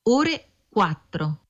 ore 4.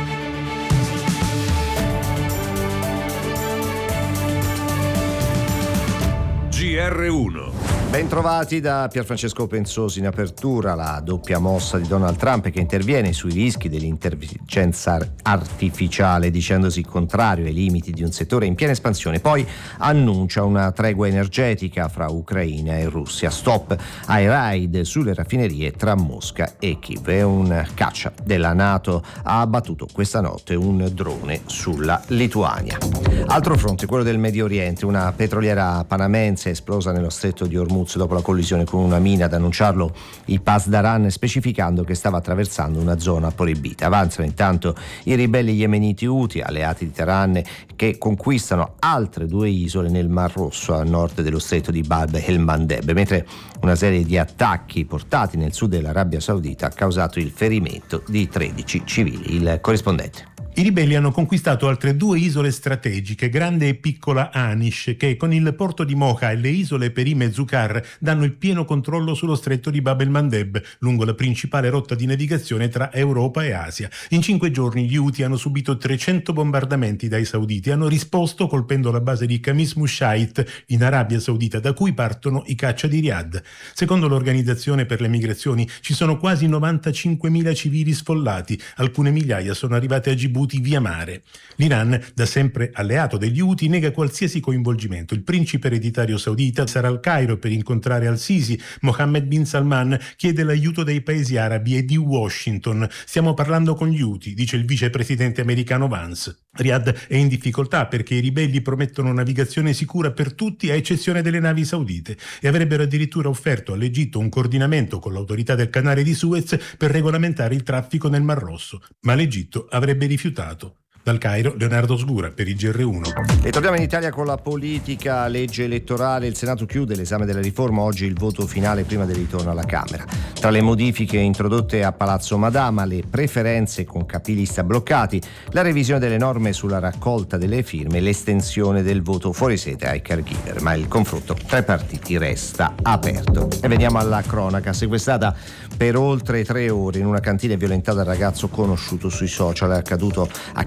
GR1. Bentrovati da Pierfrancesco Pensosi. In apertura la doppia mossa di Donald Trump che interviene sui rischi dell'intelligenza artificiale dicendosi contrario ai limiti di un settore in piena espansione. Poi annuncia una tregua energetica fra Ucraina e Russia. Stop ai raid sulle raffinerie tra Mosca e Kiev. E un caccia della NATO ha abbattuto questa notte un drone sulla Lituania. Altro fronte, quello del Medio Oriente. Una petroliera panamense è esplosa nello stretto di Hormuz dopo la collisione con una mina, ad annunciarlo il Pasdaran, specificando che stava attraversando una zona proibita. Avanzano intanto i ribelli yemeniti Houthi, alleati di Teheran, che conquistano altre 2 isole nel Mar Rosso a nord dello stretto di Bab el-Mandeb, mentre una serie di attacchi portati nel sud dell'Arabia Saudita ha causato il ferimento di 13 civili. Il corrispondente. I ribelli hanno conquistato altre 2 isole strategiche, Grande e Piccola Anish, che con il porto di Mocha e le isole Perim e Zukar danno il pieno controllo sullo stretto di Bab el-Mandeb, lungo la principale rotta di navigazione tra Europa e Asia. In 5 giorni gli Houthi hanno subito 300 bombardamenti dai sauditi, hanno risposto colpendo la base di Khamis Mushait in Arabia Saudita, da cui partono i caccia di Riyadh. Secondo l'Organizzazione per le Migrazioni ci sono quasi 95.000 civili sfollati, alcune migliaia sono arrivate a Djibouti via mare. L'Iran, da sempre alleato degli Houthi, nega qualsiasi coinvolgimento. Il principe ereditario saudita sarà al Cairo per incontrare al-Sisi. Mohammed bin Salman chiede l'aiuto dei paesi arabi e di Washington. Stiamo parlando con gli Houthi, dice il vicepresidente americano Vance. Riyadh è in difficoltà perché i ribelli promettono navigazione sicura per tutti a eccezione delle navi saudite e avrebbero addirittura offerto all'Egitto un coordinamento con l'autorità del canale di Suez per regolamentare il traffico nel Mar Rosso, ma l'Egitto avrebbe rifiutato. Dal Cairo, Leonardo Sgura per il GR1. E torniamo in Italia con la politica, legge elettorale. Il Senato chiude l'esame della riforma, oggi il voto finale prima del ritorno alla Camera. Tra le modifiche introdotte a Palazzo Madama, le preferenze con capilista bloccati, la revisione delle norme sulla raccolta delle firme e l'estensione del voto fuori sede ai caregiver. Ma il confronto tra i partiti resta aperto. E veniamo alla cronaca. Sequestrata per oltre 3 ore in una cantina e violentata il ragazzo conosciuto sui social. È accaduto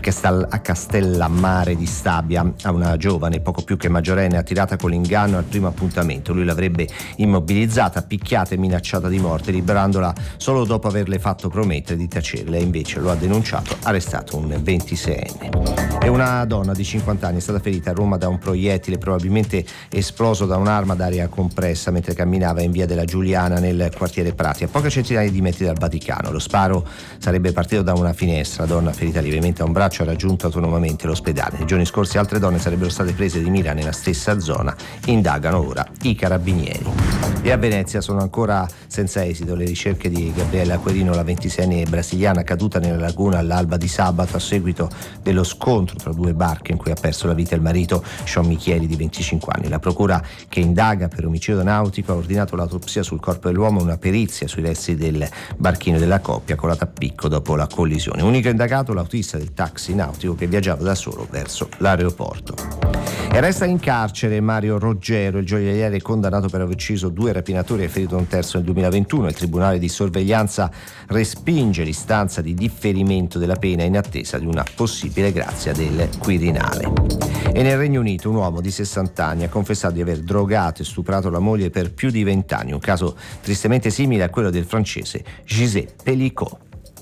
a Castellammare di Stabia. A una giovane poco più che maggiorenne attirata con l'inganno al primo appuntamento. Lui l'avrebbe immobilizzata, picchiata e minacciata di morte, liberandola solo dopo averle fatto promettere di tacere. Lei invece lo ha denunciato, arrestato un 26enne. E una donna di 50 anni è stata ferita a Roma da un proiettile probabilmente esploso da un'arma d'aria compressa mentre camminava in via della Giuliana nel quartiere Prati, a poche centinaia di metri dal Vaticano. Lo sparo sarebbe partito da una finestra. La donna, ferita lievemente a un braccio, ha raggiunto autonomamente l'ospedale. Nei giorni scorsi altre donne sarebbero state prese di mira nella stessa zona. Indagano ora i carabinieri. E a Venezia sono ancora senza esito le ricerche di Gabriella Querino, la 26enne brasiliana caduta nella laguna all'alba di sabato a seguito dello scontro tra 2 barche in cui ha perso la vita il marito Sean Michieli di 25 anni. La procura, che indaga per omicidio nautico, ha ordinato l'autopsia sul corpo dell'uomo e una perizia sui resti del barchino della coppia colato a picco dopo la collisione. Unico indagato l'autista del taxi nautico che viaggiava da solo verso l'aeroporto. E resta in carcere Mario Roggero, il gioielliere condannato per aver ucciso 2 rapinatori e ferito un terzo nel 2021. Il tribunale di sorveglianza respinge l'istanza di differimento della pena in attesa di una possibile grazia del Quirinale. E nel Regno Unito un uomo di 60 anni ha confessato di aver drogato e stuprato la moglie per più di 20 anni, un caso tristemente simile a quello del francese Gisèle Pelicot.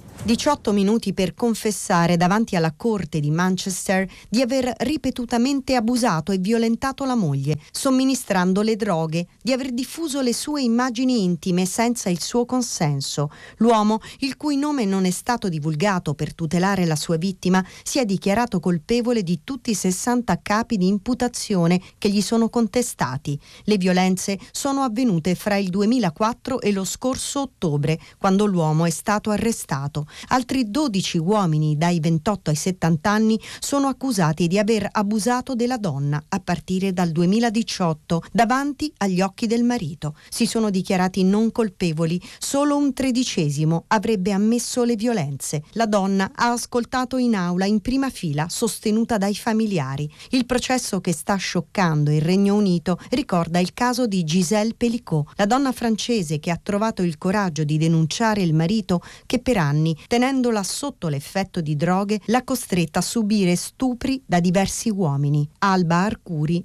18 minuti per confessare davanti alla corte di Manchester di aver ripetutamente abusato e violentato la moglie, somministrando le droghe, di aver diffuso le sue immagini intime senza il suo consenso. L'uomo, il cui nome non è stato divulgato per tutelare la sua vittima, si è dichiarato colpevole di tutti i 60 capi di imputazione che gli sono contestati. Le violenze sono avvenute fra il 2004 e lo scorso ottobre, quando l'uomo è stato arrestato. Altri 12 uomini dai 28 ai 70 anni sono accusati di aver abusato della donna a partire dal 2018 davanti agli occhi del marito. Si sono dichiarati non colpevoli, solo un 13° avrebbe ammesso le violenze. La donna ha ascoltato in aula in prima fila, sostenuta dai familiari. Il processo che sta scioccando il Regno Unito ricorda il caso di Gisèle Pelicot, la donna francese che ha trovato il coraggio di denunciare il marito che per anni tenendola sotto l'effetto di droghe, l'ha costretta a subire stupri da diversi uomini. Alba Arcuri,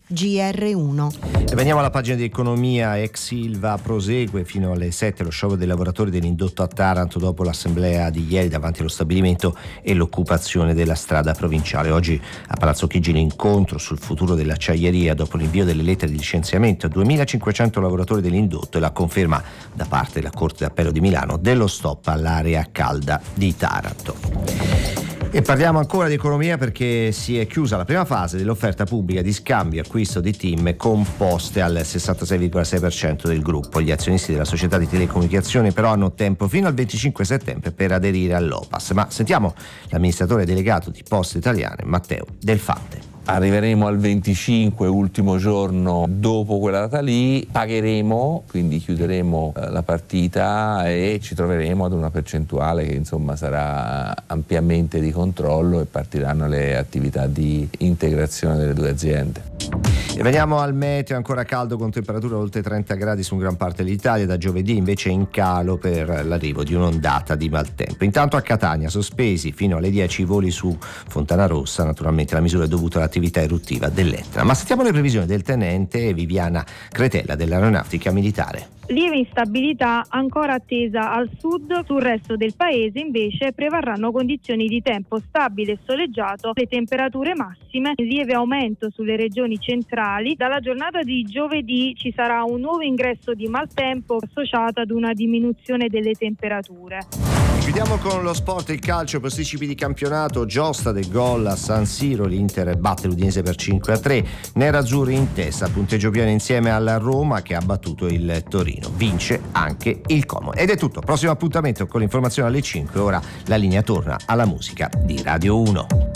GR1. E veniamo alla pagina di economia. Ex Ilva prosegue fino alle 7 lo sciopero dei lavoratori dell'indotto a Taranto dopo l'assemblea di ieri davanti allo stabilimento e l'occupazione della strada provinciale. Oggi a Palazzo Chigi l'incontro sul futuro dell'acciaieria dopo l'invio delle lettere di licenziamento a 2.500 lavoratori dell'indotto e la conferma da parte della Corte d'Appello di Milano dello stop all'area calda di Taranto. E parliamo ancora di economia perché si è chiusa la prima fase dell'offerta pubblica di scambio e acquisto di TIM composte al 66,6% del gruppo. Gli azionisti della società di telecomunicazione però hanno tempo fino al 25 settembre per aderire all'OPAS. Ma sentiamo l'amministratore delegato di Poste Italiane, Matteo Del Fante. Arriveremo al 25, ultimo giorno dopo quella data lì, pagheremo, quindi chiuderemo la partita e ci troveremo ad una percentuale che insomma sarà ampiamente di controllo e partiranno le attività di integrazione delle due aziende. E veniamo al meteo, ancora caldo con temperature oltre 30 gradi su gran parte dell'Italia, da giovedì invece in calo per l'arrivo di un'ondata di maltempo. Intanto a Catania sospesi fino alle 10 i voli su Fontana Rossa, naturalmente la misura è dovuta all'attività eruttiva dell'Etna. Ma sentiamo le previsioni del tenente Viviana Cretella dell'Aeronautica Militare. Lieve instabilità ancora attesa al sud, sul resto del paese invece prevarranno condizioni di tempo stabile e soleggiato, le temperature massime in lieve aumento sulle regioni centrali. Dalla giornata di giovedì ci sarà un nuovo ingresso di maltempo associato ad una diminuzione delle temperature. Chiudiamo con lo sport, il calcio, posticipi di campionato, giostra del gol a San Siro, l'Inter batte l'Udinese per 5-3, nerazzurri in testa, punteggio pieno insieme alla Roma che ha battuto il Torino. Vince anche il Como. Ed è tutto, prossimo appuntamento con l'informazione alle 5, ora la linea torna alla musica di Radio 1.